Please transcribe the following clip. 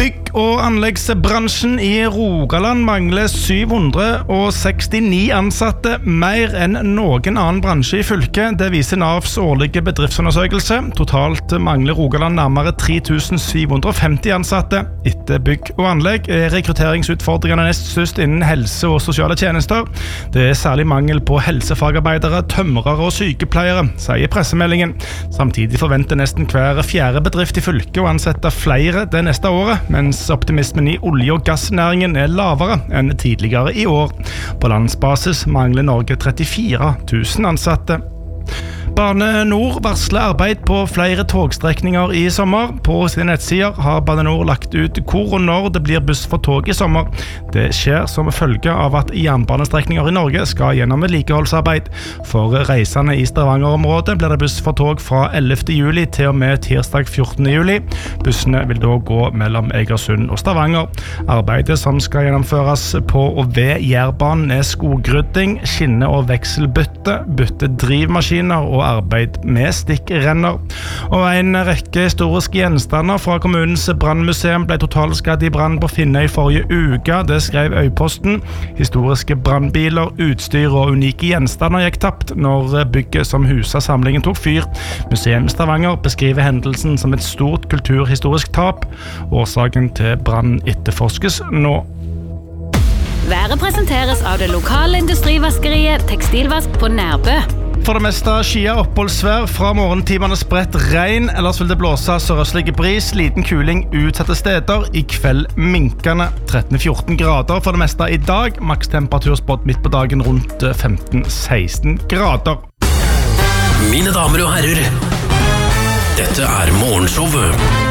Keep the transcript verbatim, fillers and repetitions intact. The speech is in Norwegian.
Bygg- og anleggsbransjen i Rogaland mangler syv hundre sekstini ansatte, mer enn noen annen bransje i fylket. Det viser Navs årlige bedriftsundersøkelse. Totalt mangler Rogaland nærmere tre tusen syv hundre femti ansatte. Etter bygg og anlegg er rekrutteringsutfordringene nest størst innen helse og sosiale tjenester. Det er særlig mangel på helsefagarbeidere, tømrere og sykepleiere, sier pressemeldingen. Samtidig forventer nesten hver fjerde bedrift i fylket å ansette flere det neste året, mens optimismen i olje- og gassnæringen er lavere enn tidligere i år. På landsbasis mangler Norge trettifire tusen ansatte. Bane Nor varsler arbeid på flere togstrekninger i sommer. På sine nettsider har Bane Nor lagt ut hvor og når det blir buss for tog i sommer. Det skjer som følge av at jernbanestrekninger i Norge skal gjennom vedlikeholdsarbeid. For reisende i Stavanger-området blir det buss for tog fra ellevte juli til og med tirsdag fjortende juli. Bussene vil da gå mellom Egersund og Stavanger. Arbeidet som skal gjennomføres på og ved Jærbanen er skogrydding, skinne- og vekselbytte, bytte drivmaskiner og arbeid med stikkrenner. Og en rekke historiske gjenstander fra kommunens brannmuseum ble totalskadd i brann på Finnøy forrige uke. Det skrev Øyposten. Historiske brannbiler, utstyr og unike gjenstander gikk tapt når bygget som huset samlingen tok fyr. Museum Stavanger beskriver hendelsen som et stort kulturhistorisk tap. Årsaken til brann etterforskes nå. Været presenteres av det lokale industrivaskeriet Tekstilvask på Nærbø. For det meste skia oppholdsvær, fra morgentimene spredt regn, ellers vil det blåse sørøstlig bris, liten kuling utsatte steder, i kveld minkende tretten til fjorten grader for det meste i dag, makstemperatur spådd midt på dagen rundt femten til seksten grader. Mine damer og herrer, dette er Morgenshowet